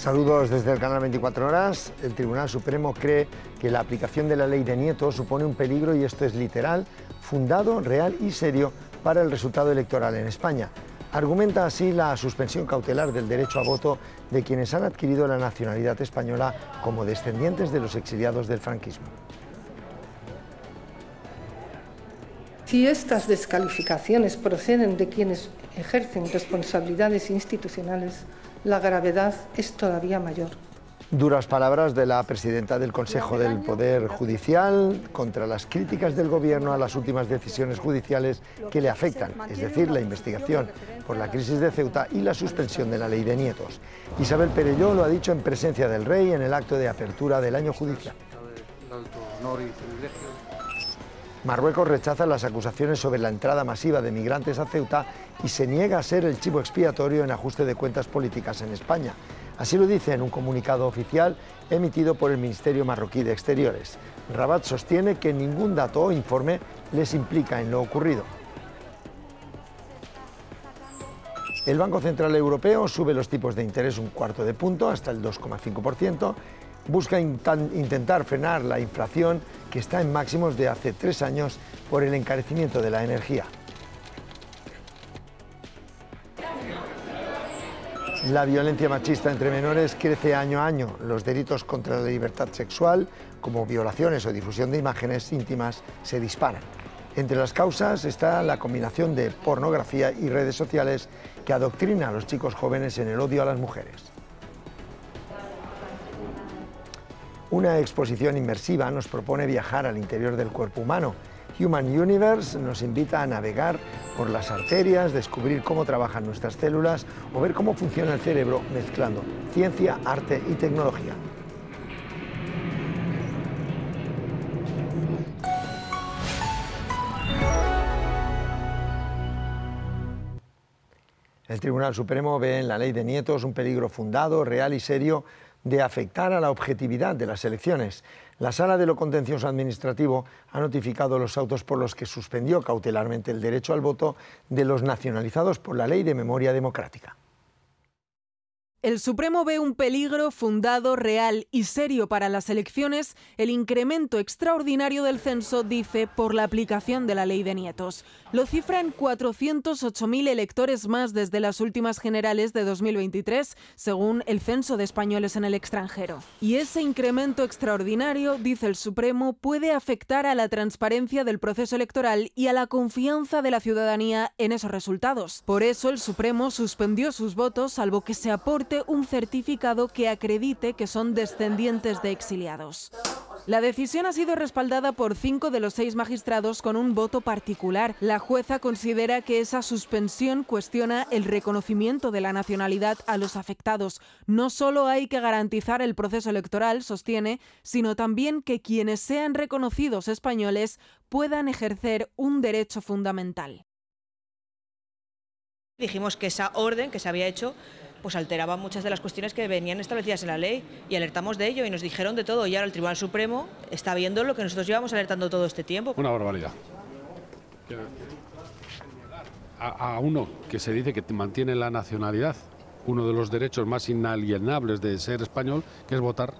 Saludos desde el canal 24 Horas. El Tribunal Supremo cree que la aplicación de la ley de nietos supone un peligro, y esto es literal, fundado, real y serio para el resultado electoral en España. Argumenta así la suspensión cautelar del derecho a voto de quienes han adquirido la nacionalidad española como descendientes de los exiliados del franquismo. Si estas descalificaciones proceden de quienes ejercen responsabilidades institucionales, la gravedad es todavía mayor. Duras palabras de la presidenta del Consejo del Poder Judicial contra las críticas del Gobierno a las últimas decisiones judiciales que le afectan, es decir, la investigación por la crisis de Ceuta y la suspensión de la ley de nietos. Isabel Perelló lo ha dicho en presencia del Rey en el acto de apertura del año judicial. Marruecos rechaza las acusaciones sobre la entrada masiva de migrantes a Ceuta y se niega a ser el chivo expiatorio en ajuste de cuentas políticas en España. Así lo dice en un comunicado oficial emitido por el Ministerio Marroquí de Exteriores. Rabat sostiene que ningún dato o informe les implica en lo ocurrido. El Banco Central Europeo sube los tipos de interés un cuarto de punto hasta el 2,5%. Busca intentar frenar la inflación, que está en máximos de hace 3 años por el encarecimiento de la energía. La violencia machista entre menores crece año a año. Los delitos contra la libertad sexual, como violaciones o difusión de imágenes íntimas, se disparan. Entre las causas está la combinación de pornografía y redes sociales que adoctrina a los chicos jóvenes en el odio a las mujeres. Una exposición inmersiva nos propone viajar al interior del cuerpo humano. Human Universe nos invita a navegar por las arterias, descubrir cómo trabajan nuestras células o ver cómo funciona el cerebro mezclando ciencia, arte y tecnología. El Tribunal Supremo ve en la ley de nietos un peligro fundado, real y serio de afectar a la objetividad de las elecciones. La Sala de lo Contencioso Administrativo ha notificado los autos por los que suspendió cautelarmente el derecho al voto de los nacionalizados por la Ley de Memoria Democrática. El Supremo ve un peligro fundado, real y serio para las elecciones, el incremento extraordinario del censo, dice, por la aplicación de la ley de nietos. Lo cifra en 408.000 electores más desde las últimas generales de 2023, según el Censo de Españoles en el extranjero. Y ese incremento extraordinario, dice el Supremo, puede afectar a la transparencia del proceso electoral y a la confianza de la ciudadanía en esos resultados. Por eso el Supremo suspendió sus votos, salvo que se aporte un certificado que acredite que son descendientes de exiliados. La decisión ha sido respaldada por 5 de los 6 magistrados con un voto particular. La jueza considera que esa suspensión cuestiona el reconocimiento de la nacionalidad a los afectados. No solo hay que garantizar el proceso electoral, sostiene, sino también que quienes sean reconocidos españoles puedan ejercer un derecho fundamental. Dijimos que esa orden que se había hecho pues alteraba muchas de las cuestiones que venían establecidas en la ley y alertamos de ello y nos dijeron de todo, y ahora el Tribunal Supremo está viendo lo que nosotros llevamos alertando todo este tiempo. Una barbaridad. A uno que se dice que mantiene la nacionalidad, uno de los derechos más inalienables de ser español, que es votar.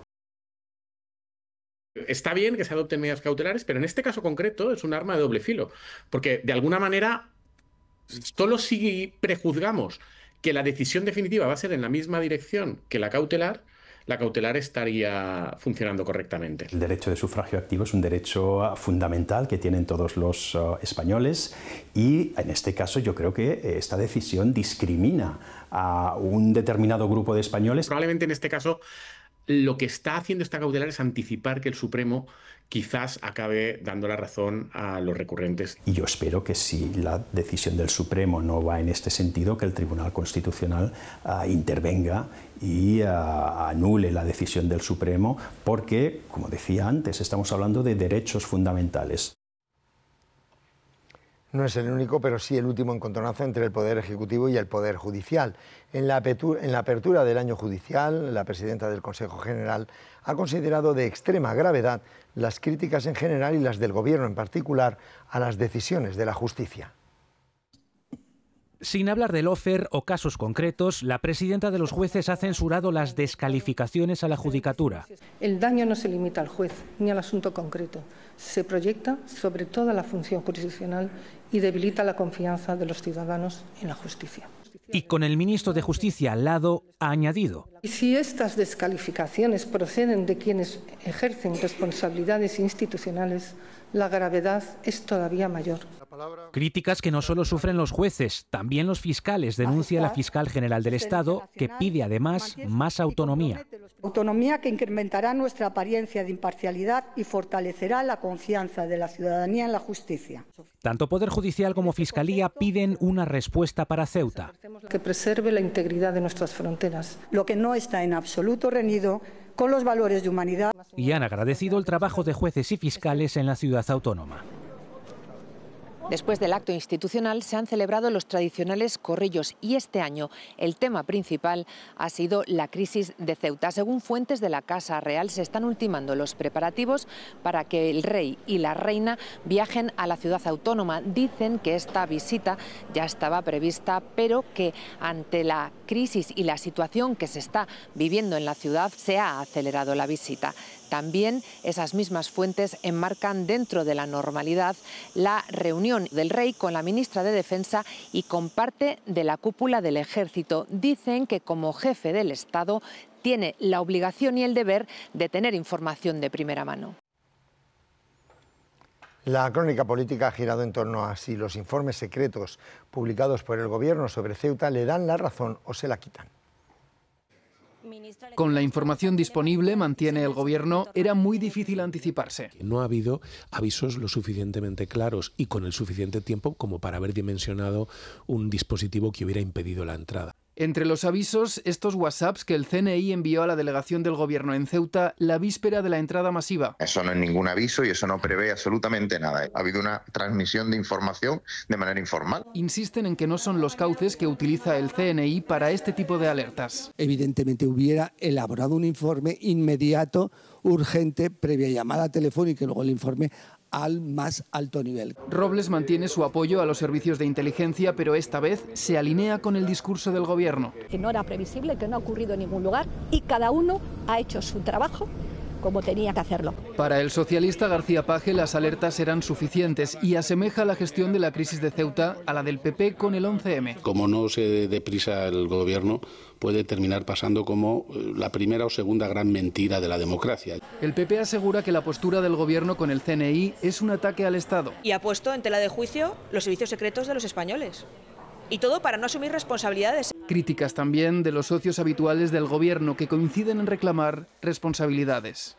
Está bien que se adopten medidas cautelares, pero en este caso concreto es un arma de doble filo, porque de alguna manera solo si prejuzgamos que la decisión definitiva va a ser en la misma dirección que la cautelar estaría funcionando correctamente. El derecho de sufragio activo es un derecho fundamental que tienen todos los españoles, y en este caso yo creo que esta decisión discrimina a un determinado grupo de españoles. Probablemente en este caso lo que está haciendo esta cautelar es anticipar que el Supremo quizás acabe dando la razón a los recurrentes. Y yo espero que si la decisión del Supremo no va en este sentido, que el Tribunal Constitucional intervenga y anule la decisión del Supremo, porque, como decía antes, estamos hablando de derechos fundamentales. No es el único, pero sí el último encontronazo entre el Poder Ejecutivo y el Poder Judicial. En la apertura del año judicial, la presidenta del Consejo General ha considerado de extrema gravedad las críticas en general y las del Gobierno en particular a las decisiones de la justicia. Sin hablar del lawfare o casos concretos, la presidenta de los jueces ha censurado las descalificaciones a la judicatura. El daño no se limita al juez ni al asunto concreto. Se proyecta sobre toda la función jurisdiccional y debilita la confianza de los ciudadanos en la justicia. Y con el ministro de Justicia al lado, ha añadido: Y si estas descalificaciones proceden de quienes ejercen responsabilidades institucionales, la gravedad es todavía mayor. Críticas que no solo sufren los jueces, también los fiscales, denuncia la fiscal general del Estado, que pide además más autonomía. Autonomía que incrementará nuestra apariencia de imparcialidad y fortalecerá la confianza de la ciudadanía en la justicia. Tanto Poder Judicial como Fiscalía piden una respuesta para Ceuta. Que preserve la integridad de nuestras fronteras. Lo que no está en absoluto reñido con los valores de humanidad. Y han agradecido el trabajo de jueces y fiscales en la ciudad autónoma. Después del acto institucional se han celebrado los tradicionales corrillos y este año el tema principal ha sido la crisis de Ceuta. Según fuentes de la Casa Real, se están ultimando los preparativos para que el rey y la reina viajen a la ciudad autónoma. Dicen que esta visita ya estaba prevista, pero que ante la crisis y la situación que se está viviendo en la ciudad se ha acelerado la visita. También esas mismas fuentes enmarcan dentro de la normalidad la reunión del rey con la ministra de Defensa y con parte de la cúpula del ejército. Dicen que como jefe del Estado tiene la obligación y el deber de tener información de primera mano. La crónica política ha girado en torno a si los informes secretos publicados por el Gobierno sobre Ceuta le dan la razón o se la quitan. Con la información disponible, mantiene el Gobierno, era muy difícil anticiparse. No ha habido avisos lo suficientemente claros y con el suficiente tiempo como para haber dimensionado un dispositivo que hubiera impedido la entrada. Entre los avisos, estos WhatsApps que el CNI envió a la delegación del Gobierno en Ceuta la víspera de la entrada masiva. Eso no es ningún aviso y eso no prevé absolutamente nada. Ha habido una transmisión de información de manera informal. Insisten en que no son los cauces que utiliza el CNI para este tipo de alertas. Evidentemente hubiera elaborado un informe inmediato, urgente, previa llamada telefónica y luego el informe al más alto nivel. Robles mantiene su apoyo a los servicios de inteligencia, pero esta vez se alinea con el discurso del Gobierno. Que no era previsible, que no ha ocurrido en ningún lugar y cada uno ha hecho su trabajo como tenía que hacerlo. Para el socialista García Page las alertas eran suficientes y asemeja la gestión de la crisis de Ceuta a la del PP con el 11M. Como no se dé prisa el Gobierno, puede terminar pasando como la primera o segunda gran mentira de la democracia. El PP asegura que la postura del Gobierno con el CNI es un ataque al Estado. Y ha puesto en tela de juicio los servicios secretos de los españoles. Y todo para no asumir responsabilidades. Críticas también de los socios habituales del Gobierno que coinciden en reclamar responsabilidades.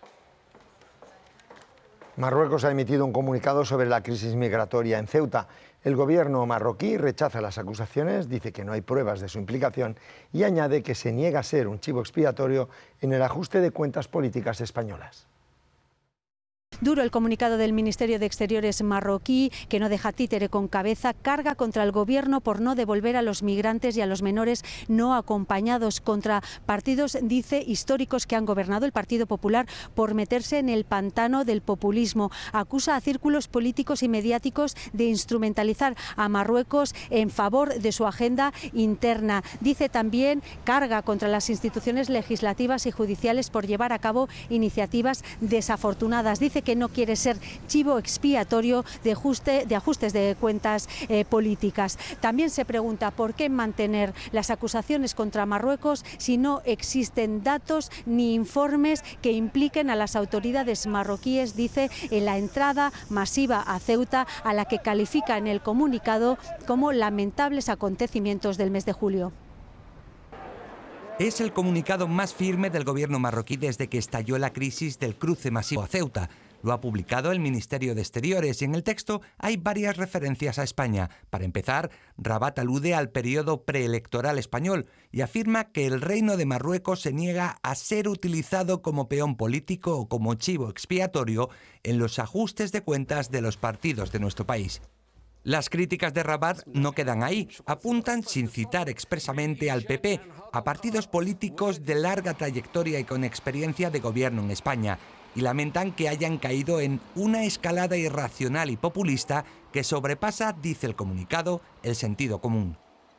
Marruecos ha emitido un comunicado sobre la crisis migratoria en Ceuta. El gobierno marroquí rechaza las acusaciones, dice que no hay pruebas de su implicación y añade que se niega a ser un chivo expiatorio en el ajuste de cuentas políticas españolas. Duro el comunicado del Ministerio de Exteriores marroquí, que no deja títere con cabeza, carga contra el gobierno por no devolver a los migrantes y a los menores no acompañados, contra partidos, dice, históricos que han gobernado, el Partido Popular, por meterse en el pantano del populismo. Acusa a círculos políticos y mediáticos de instrumentalizar a Marruecos en favor de su agenda interna. Dice también, carga contra las instituciones legislativas y judiciales por llevar a cabo iniciativas desafortunadas. Dice que no quiere ser chivo expiatorio de ajustes de cuentas políticas. También se pregunta por qué mantener las acusaciones contra Marruecos si no existen datos ni informes que impliquen a las autoridades marroquíes, dice, en la entrada masiva a Ceuta, a la que califica en el comunicado como lamentables acontecimientos del mes de julio. Es el comunicado más firme del gobierno marroquí desde que estalló la crisis del cruce masivo a Ceuta. Lo ha publicado el Ministerio de Exteriores y en el texto hay varias referencias a España. Para empezar, Rabat alude al periodo preelectoral español y afirma que el Reino de Marruecos se niega a ser utilizado como peón político o como chivo expiatorio en los ajustes de cuentas de los partidos de nuestro país. Las críticas de Rabat no quedan ahí, apuntan sin citar expresamente al PP, a partidos políticos de larga trayectoria y con experiencia de gobierno en España, y lamentan que hayan caído en una escalada irracional y populista que sobrepasa, dice el comunicado, el sentido común.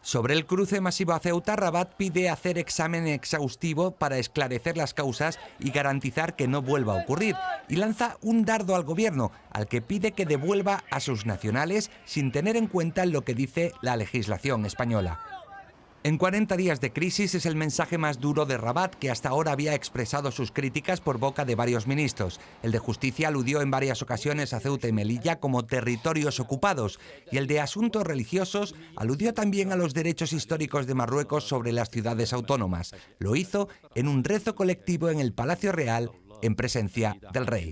Sobre el cruce masivo a Ceuta, Rabat pide hacer examen exhaustivo para esclarecer las causas y garantizar que no vuelva a ocurrir. Y lanza un dardo al gobierno, al que pide que devuelva a sus nacionales sin tener en cuenta lo que dice la legislación española. En 40 días de crisis es el mensaje más duro de Rabat, que hasta ahora había expresado sus críticas por boca de varios ministros. El de Justicia aludió en varias ocasiones a Ceuta y Melilla como territorios ocupados, y el de Asuntos Religiosos aludió también a los derechos históricos de Marruecos sobre las ciudades autónomas. Lo hizo en un rezo colectivo en el Palacio Real, en presencia del rey.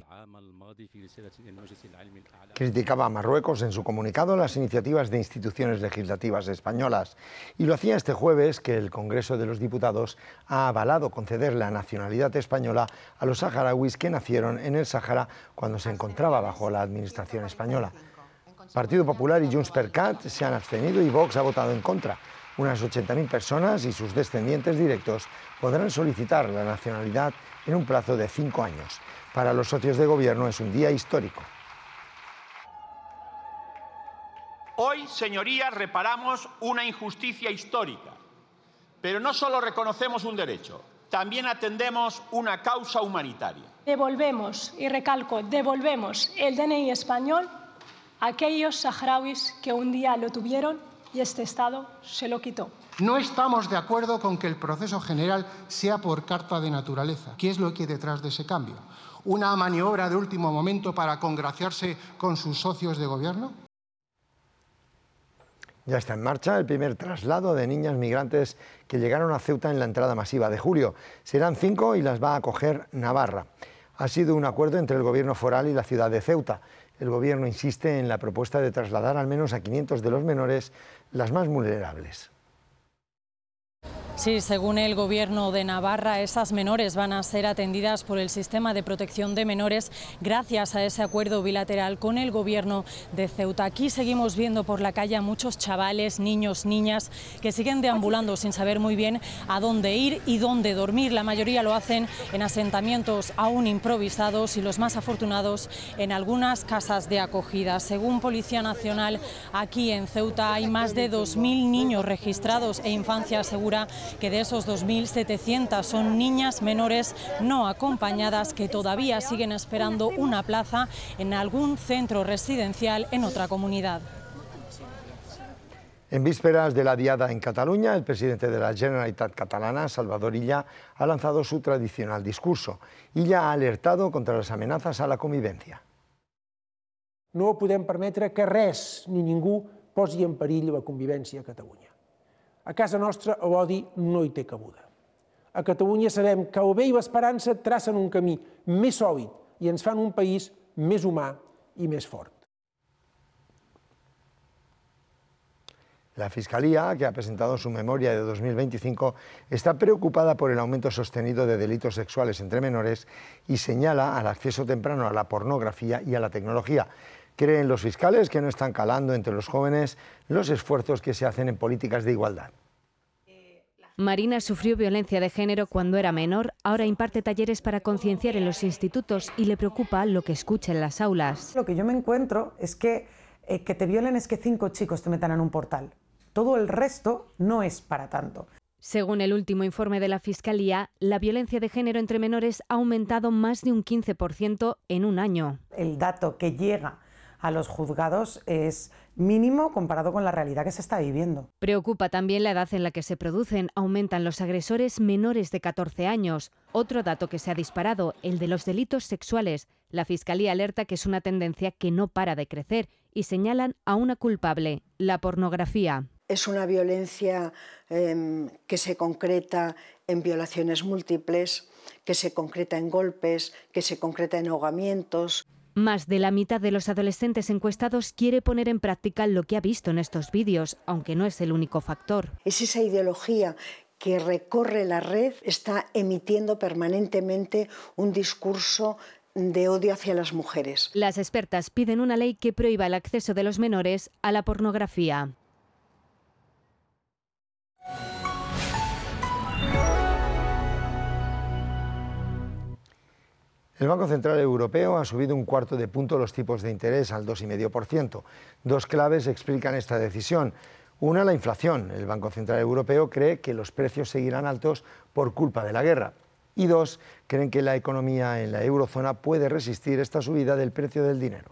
Criticaba a Marruecos en su comunicado las iniciativas de instituciones legislativas españolas y lo hacía este jueves, que el Congreso de los Diputados ha avalado conceder la nacionalidad española a los saharauis que nacieron en el Sáhara cuando se encontraba bajo la administración española. Partido Popular y Junts per Cat se han abstenido y Vox ha votado en contra. Unas 80.000 personas y sus descendientes directos podrán solicitar la nacionalidad en un plazo de 5 años. Para los socios de gobierno es un día histórico. Hoy, señorías, reparamos una injusticia histórica, pero no solo reconocemos un derecho, también atendemos una causa humanitaria. Devolvemos, y recalco, devolvemos el DNI español a aquellos saharauis que un día lo tuvieron y este Estado se lo quitó. No estamos de acuerdo con que el proceso general sea por carta de naturaleza. ¿Qué es lo que hay detrás de ese cambio? ¿Una maniobra de último momento para congraciarse con sus socios de gobierno? Ya está en marcha el primer traslado de niñas migrantes que llegaron a Ceuta en la entrada masiva de julio. Serán 5 y las va a acoger Navarra. Ha sido un acuerdo entre el gobierno foral y la ciudad de Ceuta. El gobierno insiste en la propuesta de trasladar al menos a 500 de los menores, las más vulnerables. Sí, según el Gobierno de Navarra, esas menores van a ser atendidas por el Sistema de Protección de Menores gracias a ese acuerdo bilateral con el Gobierno de Ceuta. Aquí seguimos viendo por la calle a muchos chavales, niños, niñas que siguen deambulando sin saber muy bien a dónde ir y dónde dormir. La mayoría lo hacen en asentamientos aún improvisados y los más afortunados en algunas casas de acogida. Según Policía Nacional, aquí en Ceuta hay más de 2.000 niños registrados e Infancia asegura que de esos 2.700 son niñas menores no acompañadas que todavía siguen esperando una plaza en algún centro residencial en otra comunidad. En vísperas de la Diada en Cataluña, el presidente de la Generalitat catalana, Salvador Illa, ha lanzado su tradicional discurso. Illa ha alertado contra las amenazas a la convivencia. No podem permetre que res ni ningú posi en perill la convivència a Catalunya. A casa nostra l'odi no hi té cabuda. A Catalunya sabem que el bé i l'esperança tracen un camí més sòlid i ens fan un país més humà i més fort. La Fiscalía, que ha presentado su memoria de 2025, está preocupada por el aumento sostenido de delitos sexuales entre menores y señala al acceso temprano a la pornografía y a la tecnología. Creen los fiscales que no están calando entre los jóvenes los esfuerzos que se hacen en políticas de igualdad. Marina sufrió violencia de género cuando era menor, ahora imparte talleres para concienciar en los institutos y le preocupa lo que escucha en las aulas. Lo que yo me encuentro es que te violen es que 5 chicos te metan en un portal. Todo el resto no es para tanto. Según el último informe de la Fiscalía, la violencia de género entre menores ha aumentado más de un 15% en un año. El dato que llega a los juzgados es mínimo comparado con la realidad que se está viviendo. Preocupa también la edad en la que se producen. Aumentan los agresores menores de 14 años. Otro dato que se ha disparado, el de los delitos sexuales. La Fiscalía alerta que es una tendencia que no para de crecer y señalan a una culpable, la pornografía. Es una violencia que se concreta en violaciones múltiples, que se concreta en golpes, que se concreta en ahogamientos. Más de la mitad de los adolescentes encuestados quiere poner en práctica lo que ha visto en estos vídeos, aunque no es el único factor. Es esa ideología que recorre la red, está emitiendo permanentemente un discurso de odio hacia las mujeres. Las expertas piden una ley que prohíba el acceso de los menores a la pornografía. El Banco Central Europeo ha subido 1/4 de punto los tipos de interés al 2,5%. Dos claves explican esta decisión. Una, la inflación. El Banco Central Europeo cree que los precios seguirán altos por culpa de la guerra. Y dos, creen que la economía en la eurozona puede resistir esta subida del precio del dinero.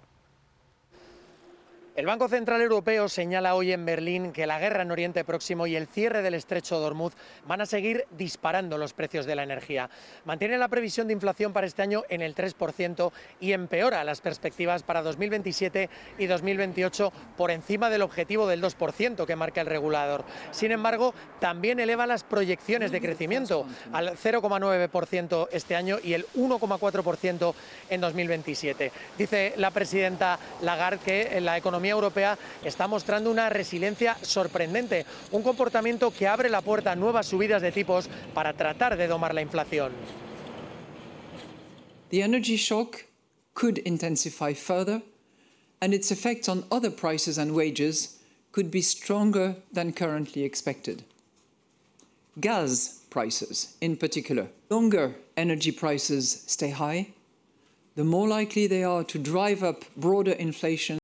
El Banco Central Europeo señala hoy en Berlín que la guerra en Oriente Próximo y el cierre del estrecho de Hormuz van a seguir disparando los precios de la energía. Mantiene la previsión de inflación para este año en el 3% y empeora las perspectivas para 2027 y 2028 por encima del objetivo del 2% que marca el regulador. Sin embargo, también eleva las proyecciones de crecimiento al 0,9% este año y el 1,4% en 2027. Dice la presidenta Lagarde que la economía europea está mostrando una resiliencia sorprendente, un comportamiento que abre la puerta a nuevas subidas de tipos para tratar de domar la inflación. The energy shock could intensify further, and its effect on other prices and wages could be stronger than currently expected. Gas prices, in particular. Longer energy prices stay high, the more likely they are to drive up broader inflation.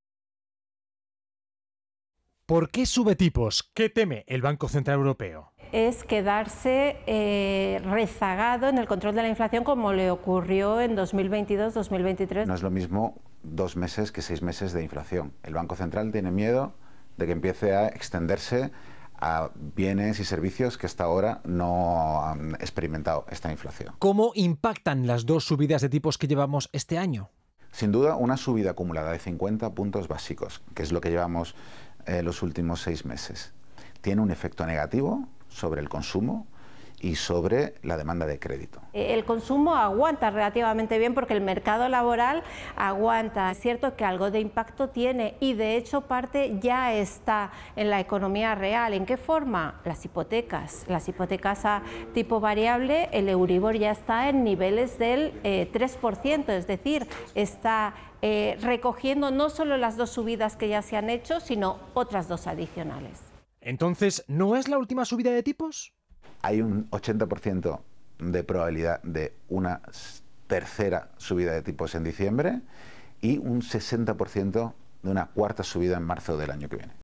¿Por qué sube tipos? ¿Qué teme el Banco Central Europeo? Es quedarse rezagado en el control de la inflación como le ocurrió en 2022-2023. No es lo mismo 2 meses que 6 meses de inflación. El Banco Central tiene miedo de que empiece a extenderse a bienes y servicios que hasta ahora no han experimentado esta inflación. ¿Cómo impactan las 2 subidas de tipos que llevamos este año? Sin duda, una subida acumulada de 50 puntos básicos, que es lo que llevamos los últimos 6 meses, tiene un efecto negativo sobre el consumo y sobre la demanda de crédito. El consumo aguanta relativamente bien porque el mercado laboral aguanta. Es cierto que algo de impacto tiene y de hecho parte ya está en la economía real. ¿En qué forma? Las hipotecas a tipo variable, el Euribor ya está en niveles del 3%, es decir, está recogiendo no solo las 2 subidas que ya se han hecho, sino otras 2 adicionales. Entonces, ¿no es la última subida de tipos? Hay un 80% de probabilidad de una tercera subida de tipos en diciembre y un 60% de una cuarta subida en marzo del año que viene.